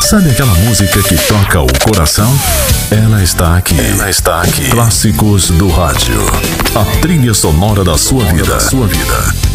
Sabe aquela música que toca o coração? Ela está aqui. Ela está aqui. Clássicos do rádio. A trilha sonora da sua vida.